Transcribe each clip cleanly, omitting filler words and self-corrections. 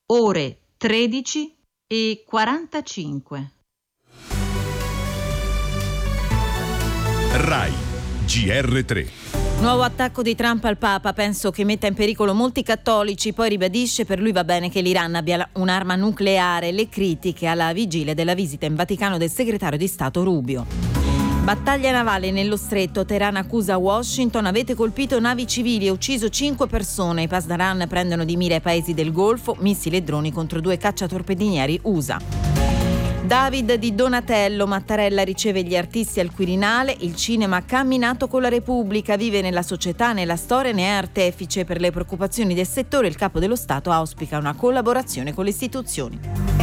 ore 13:45. Rai GR3. Nuovo attacco di Trump al Papa, penso che metta in pericolo molti cattolici, poi ribadisce per lui va bene che l'Iran abbia un'arma nucleare, le critiche alla vigilia della visita in Vaticano del segretario di Stato Rubio. Battaglia navale nello stretto, Teheran accusa Washington, avete colpito navi civili e ucciso 5 persone, i Pasdaran prendono di mira i paesi del Golfo, missili e droni contro 2 cacciatorpedinieri USA. David di Donatello, Mattarella riceve gli artisti al Quirinale, il cinema ha camminato con la Repubblica, vive nella società, nella storia, ne è artefice. Per le preoccupazioni del settore il capo dello Stato auspica una collaborazione con le istituzioni.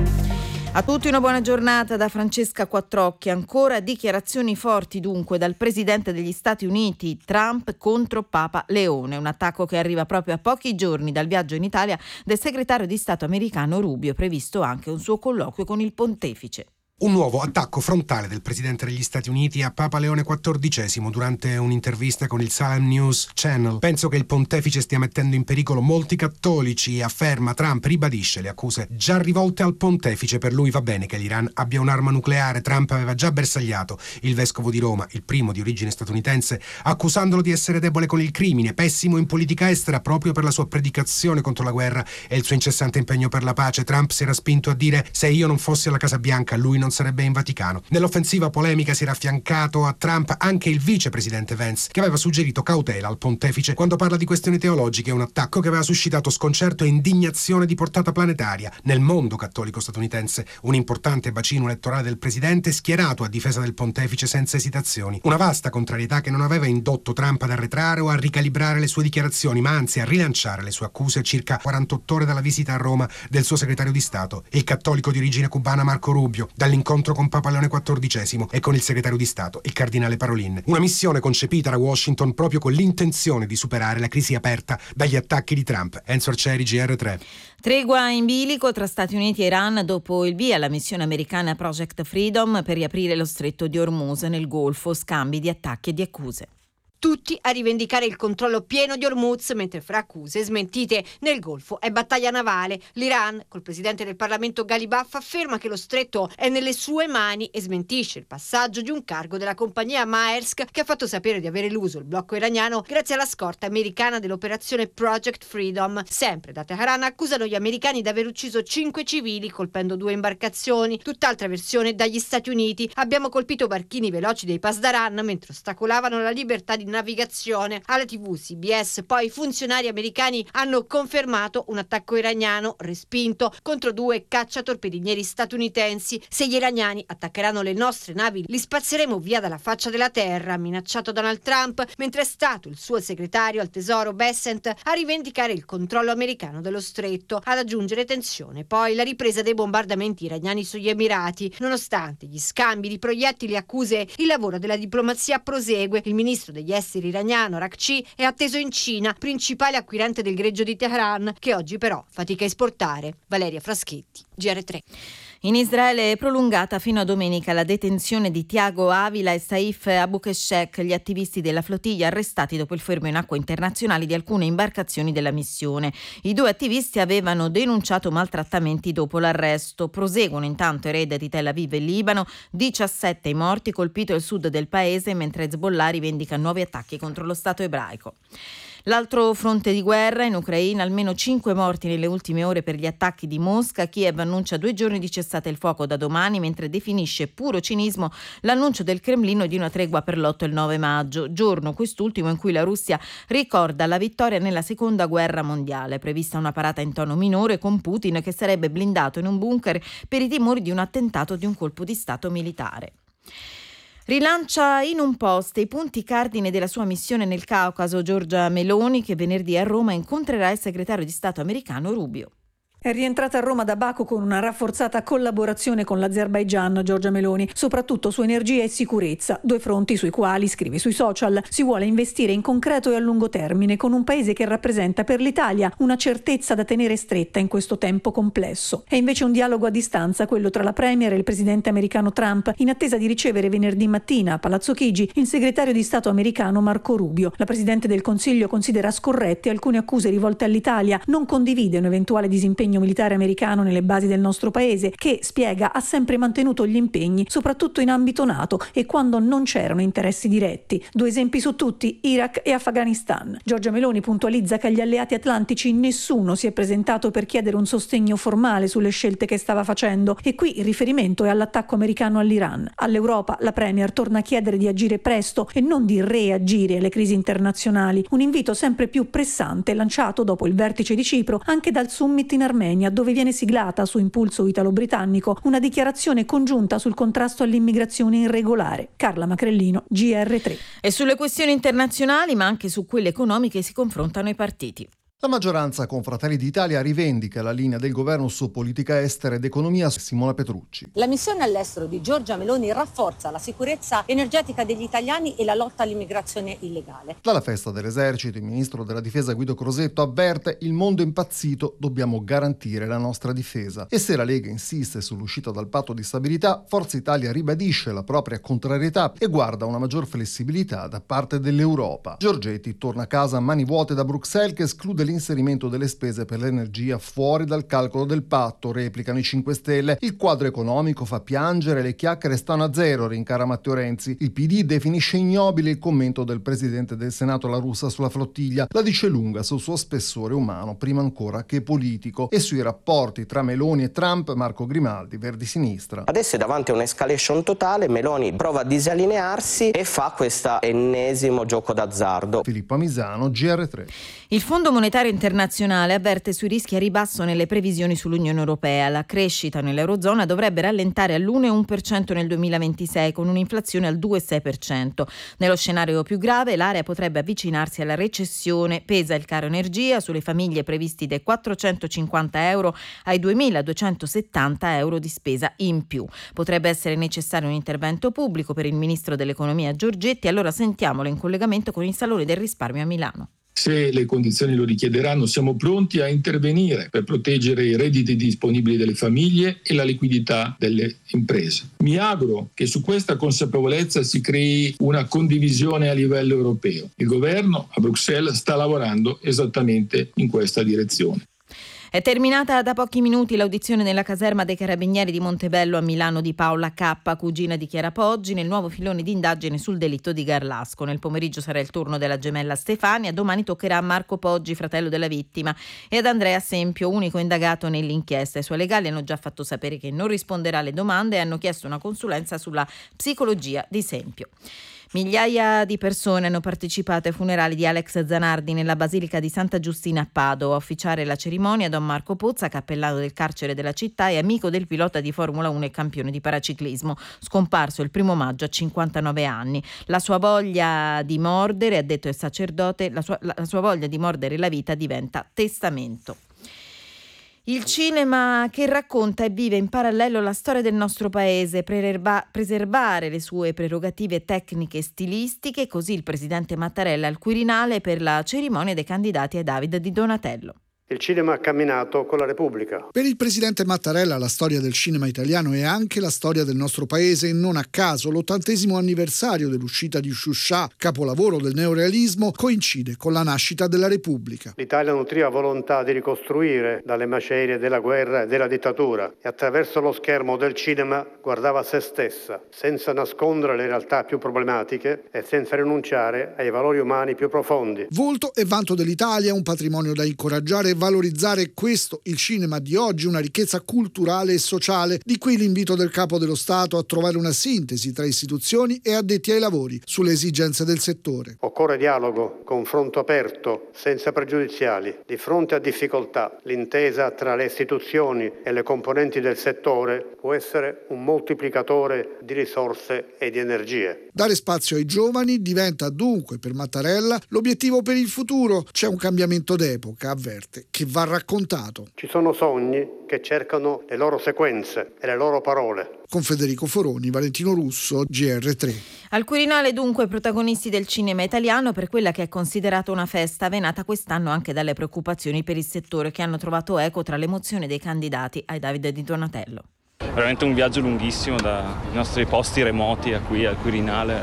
A tutti una buona giornata da Francesca Quattrocchi. Ancora dichiarazioni forti dunque dal presidente degli Stati Uniti Trump contro Papa Leone, un attacco che arriva proprio a pochi giorni dal viaggio in Italia del segretario di Stato americano Rubio, previsto anche un suo colloquio con il pontefice. Un nuovo attacco frontale del presidente degli Stati Uniti a Papa Leone XIV durante un'intervista con il Salem News Channel. Penso che il pontefice stia mettendo in pericolo molti cattolici, afferma Trump, ribadisce le accuse già rivolte al pontefice. Per lui va bene che l'Iran abbia un'arma nucleare. Trump aveva già bersagliato il vescovo di Roma, il primo di origine statunitense, accusandolo di essere debole con il crimine, pessimo in politica estera proprio per la sua predicazione contro la guerra e il suo incessante impegno per la pace. Trump si era spinto a dire: se io non fossi alla Casa Bianca lui non sarebbe in Vaticano. Nell'offensiva polemica si era affiancato a Trump anche il vicepresidente Vance, che aveva suggerito cautela al pontefice quando parla di questioni teologiche, un attacco che aveva suscitato sconcerto e indignazione di portata planetaria nel mondo cattolico statunitense. Un importante bacino elettorale del presidente schierato a difesa del pontefice senza esitazioni. Una vasta contrarietà che non aveva indotto Trump ad arretrare o a ricalibrare le sue dichiarazioni, ma anzi a rilanciare le sue accuse circa 48 ore dalla visita a Roma del suo segretario di Stato, il cattolico di origine cubana Marco Rubio, dall'incontro con Papa Leone XIV e con il segretario di Stato, il cardinale Parolin. Una missione concepita da Washington proprio con l'intenzione di superare la crisi aperta dagli attacchi di Trump. Enzo Arcieri, GR3. Tregua in bilico tra Stati Uniti e Iran dopo il via alla missione americana Project Freedom per riaprire lo stretto di Hormuz nel Golfo, scambi di attacchi e di accuse. Tutti a rivendicare il controllo pieno di Hormuz, mentre fra accuse e smentite nel Golfo è battaglia navale. L'Iran, col presidente del Parlamento Ghalibaf, afferma che lo stretto è nelle sue mani e smentisce il passaggio di un cargo della compagnia Maersk, che ha fatto sapere di aver eluso il blocco iraniano grazie alla scorta americana dell'operazione Project Freedom. Sempre da Teheran accusano gli americani di aver ucciso 5 civili colpendo 2 imbarcazioni. Tutt'altra versione dagli Stati Uniti: abbiamo colpito barchini veloci dei Pasdaran mentre ostacolavano la libertà di navigazione. Alla TV CBS poi funzionari americani hanno confermato un attacco iraniano respinto contro 2 cacciatorpedinieri statunitensi. Se gli iraniani attaccheranno le nostre navi li spazzeremo via dalla faccia della terra, ha minacciato Donald Trump, mentre è stato il suo segretario al tesoro Bessent a rivendicare il controllo americano dello stretto. Ad aggiungere tensione poi la ripresa dei bombardamenti iraniani sugli Emirati. Nonostante gli scambi di proiettili e accuse, il lavoro della diplomazia prosegue. Il ministro degli esteri iraniano Araghchi è atteso in Cina, principale acquirente del greggio di Teheran, che oggi però fatica a esportare. Valeria Fraschetti, GR3. In Israele è prolungata fino a domenica la detenzione di Tiago Avila e Saif Abukeshek, gli attivisti della flottiglia arrestati dopo il fermo in acque internazionali di alcune imbarcazioni della missione. I 2 attivisti avevano denunciato maltrattamenti dopo l'arresto. Proseguono intanto i raid di Tel Aviv e Libano, 17 i morti, colpito il sud del paese, mentre Hezbollah rivendica nuovi attacchi contro lo Stato ebraico. L'altro fronte di guerra in Ucraina, almeno 5 morti nelle ultime ore per gli attacchi di Mosca. Kiev annuncia 2 giorni di cessate il fuoco da domani, mentre definisce puro cinismo l'annuncio del Cremlino di una tregua per l'8 e il 9 maggio, giorno quest'ultimo in cui la Russia ricorda la vittoria nella seconda guerra mondiale. Prevista una parata in tono minore con Putin che sarebbe blindato in un bunker per i timori di un attentato o di un colpo di Stato militare. Rilancia in un post i punti cardine della sua missione nel Caucaso Giorgia Meloni, che venerdì a Roma incontrerà il segretario di Stato americano Rubio. È rientrata a Roma da Baku con una rafforzata collaborazione con l'Azerbaigian, Giorgia Meloni, soprattutto su energia e sicurezza, 2 fronti sui quali, scrive sui social, si vuole investire in concreto e a lungo termine con un paese che rappresenta per l'Italia una certezza da tenere stretta in questo tempo complesso. È invece un dialogo a distanza quello tra la premier e il presidente americano Trump, in attesa di ricevere venerdì mattina a Palazzo Chigi il segretario di Stato americano Marco Rubio. La presidente del Consiglio considera scorrette alcune accuse rivolte all'Italia, non condivide un eventuale disimpegno l'impegno militare americano nelle basi del nostro paese, che, spiega, ha sempre mantenuto gli impegni, soprattutto in ambito NATO e quando non c'erano interessi diretti. 2 esempi su tutti, Iraq e Afghanistan. Giorgia Meloni puntualizza che agli alleati atlantici nessuno si è presentato per chiedere un sostegno formale sulle scelte che stava facendo, e qui il riferimento è all'attacco americano all'Iran. All'Europa la Premier torna a chiedere di agire presto e non di reagire alle crisi internazionali, un invito sempre più pressante lanciato dopo il vertice di Cipro anche dal summit in Armenia, dove viene siglata su impulso italo-britannico una dichiarazione congiunta sul contrasto all'immigrazione irregolare. Carla Macrellino, GR3. E sulle questioni internazionali, ma anche su quelle economiche, si confrontano i partiti. La maggioranza con Fratelli d'Italia rivendica la linea del governo su politica estera ed economia. Simona Petrucci. La missione all'estero di Giorgia Meloni rafforza la sicurezza energetica degli italiani e la lotta all'immigrazione illegale. Dalla festa dell'esercito, il ministro della difesa Guido Crosetto avverte: il mondo è impazzito, dobbiamo garantire la nostra difesa. E se la Lega insiste sull'uscita dal patto di stabilità, Forza Italia ribadisce la propria contrarietà e guarda una maggior flessibilità da parte dell'Europa. Giorgetti torna a casa a mani vuote da Bruxelles, che esclude l'inserimento delle spese per l'energia fuori dal calcolo del patto, replicano i 5 Stelle. Il quadro economico fa piangere, le chiacchiere stanno a zero, rincara Matteo Renzi. Il PD definisce ignobile il commento del presidente del Senato La Russa sulla flottiglia, la dice lunga sul suo spessore umano prima ancora che politico, e sui rapporti tra Meloni e Trump. Marco Grimaldi, Verdi Sinistra. Adesso è davanti a un'escalation totale, Meloni prova a disallinearsi e fa questo ennesimo gioco d'azzardo. Filippo Misano, GR3. Il Fondo Monetario Internazionale avverte sui rischi a ribasso nelle previsioni sull'Unione Europea. La crescita nell'Eurozona dovrebbe rallentare all'1,1% nel 2026, con un'inflazione al 2,6%. Nello scenario più grave, l'area potrebbe avvicinarsi alla recessione. Pesa il caro energia sulle famiglie, previsti dai 450 euro ai 2.270 euro di spesa in più. Potrebbe essere necessario un intervento pubblico per il ministro dell'Economia Giorgetti. Allora sentiamolo in collegamento con il Salone del Risparmio a Milano. Se le condizioni lo richiederanno, siamo pronti a intervenire per proteggere i redditi disponibili delle famiglie e la liquidità delle imprese. Mi auguro che su questa consapevolezza si crei una condivisione a livello europeo. Il governo a Bruxelles sta lavorando esattamente in questa direzione. È terminata da pochi minuti l'audizione nella caserma dei Carabinieri di Montebello a Milano di Paola K, cugina di Chiara Poggi, nel nuovo filone di indagine sul delitto di Garlasco. Nel pomeriggio sarà il turno della gemella Stefania, domani toccherà a Marco Poggi, fratello della vittima, e ad Andrea Sempio, unico indagato nell'inchiesta. I suoi legali hanno già fatto sapere che non risponderà alle domande e hanno chiesto una consulenza sulla psicologia di Sempio. Migliaia di persone hanno partecipato ai funerali di Alex Zanardi nella Basilica di Santa Giustina a Padova. A officiare la cerimonia Don Marco Pozza, cappellano del carcere della città e amico del pilota di Formula 1 e campione di paraciclismo, scomparso il 1 maggio a 59 anni. La sua voglia di mordere, ha detto il sacerdote, la sua voglia di mordere la vita diventa testamento. Il cinema che racconta e vive in parallelo la storia del nostro paese, preservare le sue prerogative tecniche e stilistiche, così il presidente Mattarella al Quirinale per la cerimonia dei candidati ai David di Donatello. Il cinema ha camminato con la Repubblica. Per il presidente Mattarella la storia del cinema italiano è anche la storia del nostro paese e non a caso l'80° anniversario dell'uscita di Sciuscià, capolavoro del neorealismo, coincide con la nascita della Repubblica. L'Italia nutriva volontà di ricostruire dalle macerie della guerra e della dittatura e attraverso lo schermo del cinema guardava se stessa, senza nascondere le realtà più problematiche e senza rinunciare ai valori umani più profondi. Volto e vanto dell'Italia, un patrimonio da incoraggiare e valorizzare, questo il cinema di oggi, una ricchezza culturale e sociale. Di qui l'invito del Capo dello Stato a trovare una sintesi tra istituzioni e addetti ai lavori sulle esigenze del settore. Occorre dialogo, confronto aperto, senza pregiudiziali. Di fronte a difficoltà, l'intesa tra le istituzioni e le componenti del settore può essere un moltiplicatore di risorse e di energie. Dare spazio ai giovani diventa dunque per Mattarella l'obiettivo per il futuro. C'è un cambiamento d'epoca, avverte, che va raccontato. Ci sono sogni che cercano le loro sequenze e le loro parole. Con Federico Foroni, Valentino Russo, GR3. Al Quirinale dunque protagonisti del cinema italiano per quella che è considerata una festa venata quest'anno anche dalle preoccupazioni per il settore che hanno trovato eco tra le mozioni dei candidati ai David di Donatello. Veramente un viaggio lunghissimo dai nostri posti remoti a qui al Quirinale.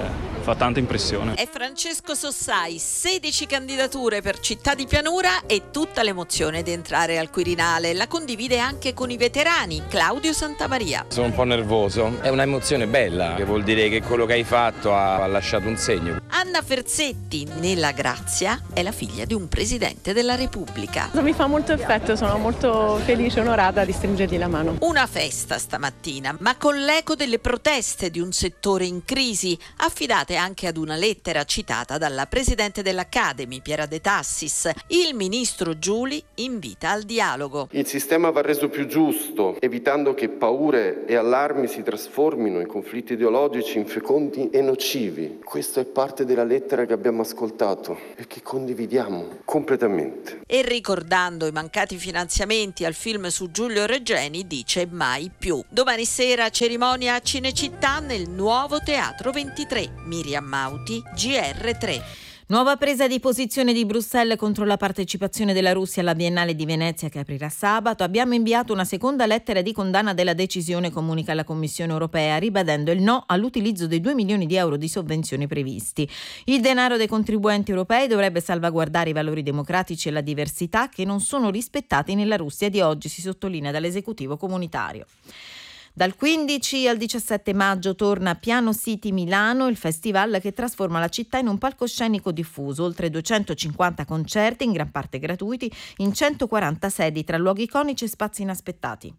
fa tanta impressione. È Francesco Sossai, 16 candidature per Città di Pianura e tutta l'emozione di entrare al Quirinale. La condivide anche con i veterani, Claudio Santamaria. Sono un po' nervoso, è un'emozione bella, che vuol dire che quello che hai fatto ha lasciato un segno. Anna Ferzetti, nella Grazia, è la figlia di un presidente della Repubblica. Mi fa molto effetto, sono molto felice e onorata di stringergli la mano. Una festa stamattina, ma con l'eco delle proteste di un settore in crisi, affidate anche ad una lettera citata dalla presidente dell'Academy, Piera De Tassis. Il ministro Giuli invita al dialogo. Il sistema va reso più giusto, evitando che paure e allarmi si trasformino in conflitti ideologici infecondi e nocivi. Questa è parte della lettera che abbiamo ascoltato e che condividiamo completamente. E ricordando i mancati finanziamenti al film su Giulio Regeni, dice mai più. Domani sera cerimonia a Cinecittà nel nuovo Teatro 23. Miriam Mauti, GR3. Nuova presa di posizione di Bruxelles contro la partecipazione della Russia alla Biennale di Venezia che aprirà sabato. Abbiamo inviato una seconda lettera di condanna della decisione, comunica la Commissione europea, ribadendo il no all'utilizzo dei 2 milioni di euro di sovvenzioni previsti. Il denaro dei contribuenti europei dovrebbe salvaguardare i valori democratici e la diversità che non sono rispettati nella Russia di oggi, si sottolinea dall'esecutivo comunitario. Dal 15 al 17 maggio torna Piano City Milano, il festival che trasforma la città in un palcoscenico diffuso. Oltre 250 concerti, in gran parte gratuiti, in 140 sedi tra luoghi iconici e spazi inaspettati.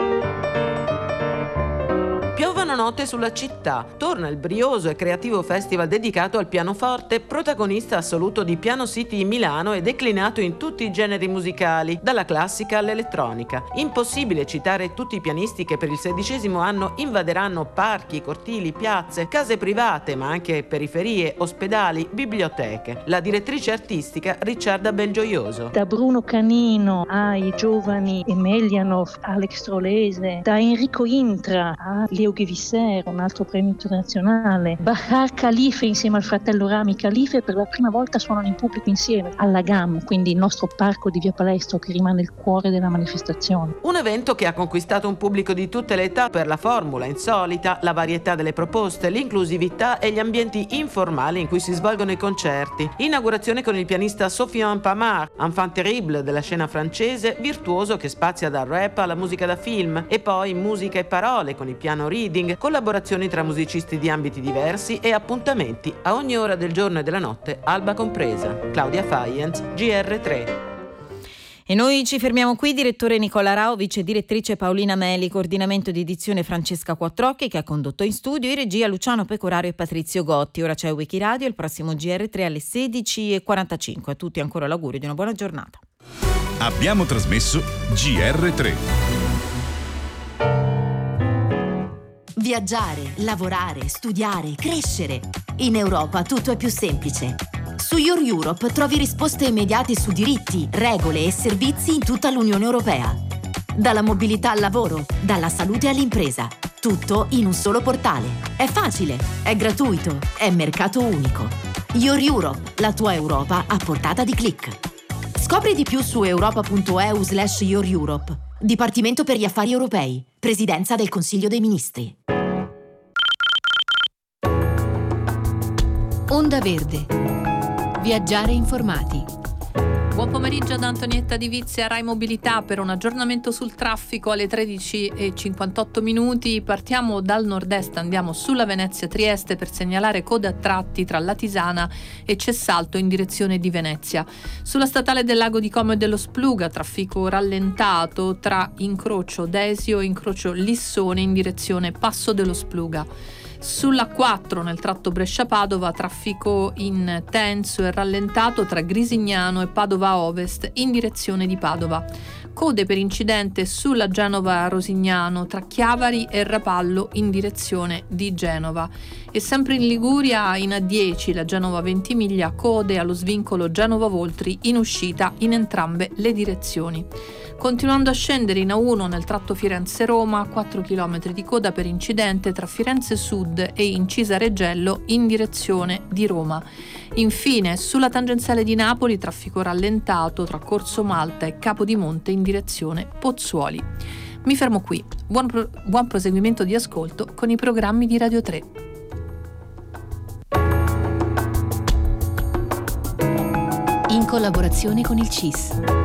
Piovono note sulla città. Torna il brioso e creativo festival dedicato al pianoforte, protagonista assoluto di Piano City Milano e declinato in tutti i generi musicali, dalla classica all'elettronica. Impossibile citare tutti i pianisti che per il 16° anno invaderanno parchi, cortili, piazze, case private, ma anche periferie, ospedali, biblioteche. La direttrice artistica Ricciarda Belgioioso. Da Bruno Canino ai giovani Emelianov, Alex Trolese, da Enrico Intra a Leo Ghivisser, un altro premio internazionale. Bahar Khalife insieme al fratello Rami Khalife per la prima volta suonano in pubblico insieme alla GAM, quindi il nostro parco di Via Palestro che rimane il cuore della manifestazione. Un evento che ha conquistato un pubblico di tutte le età per la formula insolita, la varietà delle proposte, l'inclusività e gli ambienti informali in cui si svolgono i concerti. Inaugurazione con il pianista Sofiane Pamar, enfant terrible della scena francese, virtuoso che spazia dal rap alla musica da film, e poi musica e parole con il piano reading, collaborazioni tra musicisti di ambiti diversi e appuntamenti a ogni ora del giorno e della notte, alba compresa. Claudia Faienz, GR3. E noi ci fermiamo qui. Direttore Nicola Rao, vice direttrice Paolina Meli, coordinamento di edizione Francesca Quattrocchi che ha condotto in studio, in regia Luciano Pecorario e Patrizio Gotti. Ora c'è Wikiradio, il prossimo GR3 alle 16:45. A tutti ancora l'augurio di una buona giornata. Abbiamo trasmesso GR3. Viaggiare, lavorare, studiare, crescere. In Europa tutto è più semplice. Su Your Europe trovi risposte immediate su diritti, regole e servizi in tutta l'Unione Europea. Dalla mobilità al lavoro, dalla salute all'impresa. Tutto in un solo portale. È facile, è gratuito, è mercato unico. Your Europe, la tua Europa a portata di click. Scopri di più su europa.eu/Your Europe. Dipartimento per gli affari europei. Presidenza del Consiglio dei Ministri. Onda Verde. Viaggiare informati. Buon pomeriggio da Antonietta Di Vizia, Rai Mobilità per un aggiornamento sul traffico alle 13:58. Partiamo dal nord-est, andiamo sulla Venezia-Trieste per segnalare code a tratti tra Latisana e Cessalto in direzione di Venezia. Sulla statale del Lago di Como e dello Spluga, traffico rallentato tra incrocio Desio e incrocio Lissone in direzione Passo dello Spluga. Sulla 4 nel tratto Brescia-Padova, traffico intenso e rallentato tra Grisignano e Padova Ovest in direzione di Padova. Code per incidente sulla Genova-Rosignano tra Chiavari e Rapallo in direzione di Genova. E sempre in Liguria, in A10, la Genova-Ventimiglia, code allo svincolo Genova-Voltri in uscita in entrambe le direzioni. Continuando a scendere in A1 nel tratto Firenze-Roma, 4 km di coda per incidente tra Firenze Sud e Incisa Reggello in direzione di Roma. Infine, sulla tangenziale di Napoli, traffico rallentato tra Corso Malta e Capodimonte in direzione Pozzuoli. Mi fermo qui. Buon proseguimento di ascolto con i programmi di Radio 3. collaborazione con il CIS.